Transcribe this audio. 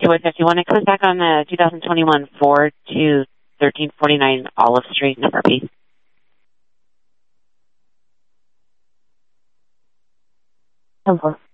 Highway 51. It comes back on the 2021 Ford to 1349 Olive Street, number B. Over.